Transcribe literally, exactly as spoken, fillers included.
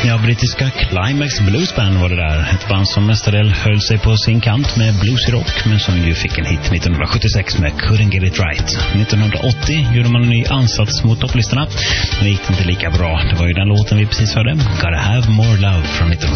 Ja, brittiska Climax Blues Band var det där. Ett band som mestadels höll sig på sin kant med bluesy rock, men som ju fick en hit nittonhundrasjuttiosex med Couldn't Get It Right. nittonhundraåttio gjorde man en ny ansats mot topplistorna, men det gick inte lika bra. Det var ju den låten vi precis hörde, Gotta Have More Love från nittonhundraåttio.